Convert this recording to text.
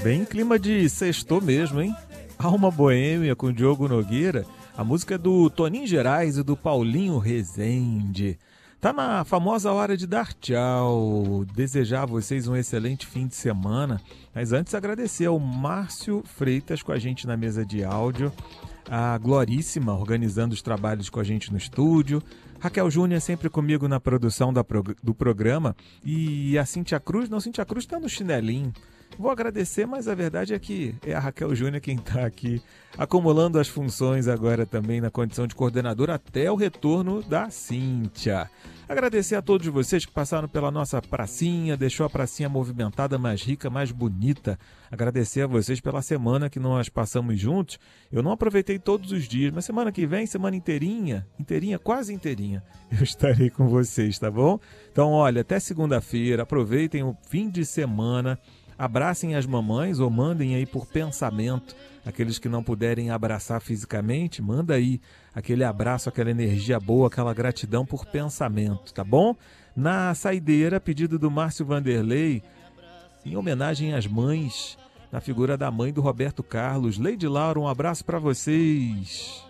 Bem clima de sextou mesmo, hein? Alma Boêmia com Diogo Nogueira. A música é do Toninho Gerais e do Paulinho Rezende. Tá na famosa hora de dar tchau. Desejar a vocês um excelente fim de semana. Mas antes agradecer ao Márcio Freitas com a gente na mesa de áudio. A Gloríssima organizando os trabalhos com a gente no estúdio. Raquel Júnior sempre comigo na produção do programa. E a Cíntia Cruz, não, Cíntia Cruz tá no chinelinho. Vou agradecer, mas a verdade é que é a Raquel Júnior quem está aqui acumulando as funções agora também na condição de coordenadora até o retorno da Cíntia. Agradecer a todos vocês que passaram pela nossa pracinha, deixou a pracinha movimentada, mais rica, mais bonita. Agradecer a vocês pela semana que nós passamos juntos. Eu não aproveitei todos os dias, mas semana que vem, semana inteirinha, quase inteirinha, eu estarei com vocês, tá bom? Então, olha, até segunda-feira, aproveitem o fim de semana. Abracem as mamães ou mandem aí por pensamento. Aqueles que não puderem abraçar fisicamente, manda aí aquele abraço, aquela energia boa, aquela gratidão por pensamento, tá bom? Na saideira, pedido do Márcio Vanderlei, em homenagem às mães, na figura da mãe do Roberto Carlos. Lady Laura, um abraço para vocês.